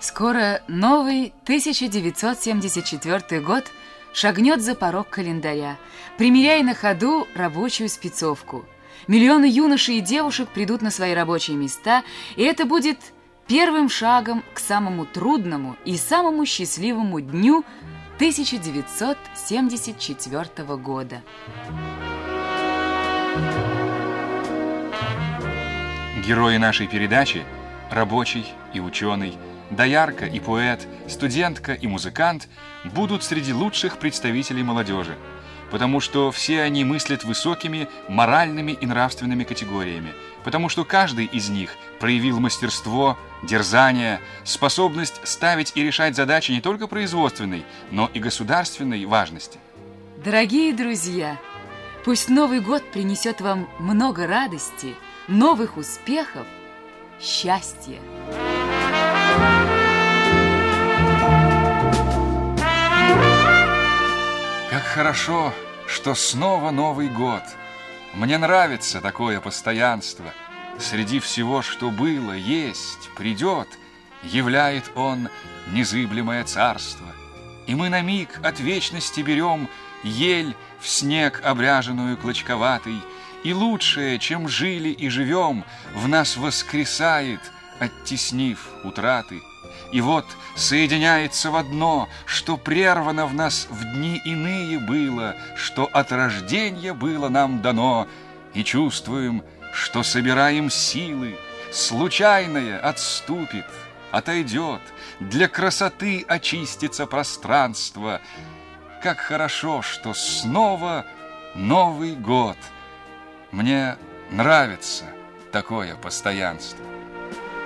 Скоро новый 1974 год шагнет за порог календаря, примеряя на ходу рабочую спецовку. Миллионы юношей и девушек придут на свои рабочие места, и это будет первым шагом к самому трудному и самому счастливому дню 1974 года. Герои нашей передачи – рабочий и ученый, доярка и поэт, студентка и музыкант – будут среди лучших представителей молодежи, потому что все они мыслят высокими моральными и нравственными категориями, потому что каждый из них проявил мастерство, дерзание, способность ставить и решать задачи не только производственной, но и государственной важности. Дорогие друзья, пусть Новый год принесет вам много радости, новых успехов, счастья. Как хорошо, что снова Новый год. Мне нравится такое постоянство. Среди всего, что было, есть, придет, являет он незыблемое царство. И мы на миг от вечности берем ель в снег обряженную клочковатой, и лучшее, чем жили и живем, в нас воскресает, оттеснив утраты. И вот соединяется в одно, что прервано в нас в дни иные было, что от рождения было нам дано, и чувствуем, что собираем силы, случайное отступит, отойдет, для красоты очистится пространство. Как хорошо, что снова Новый год. Мне нравится такое постоянство.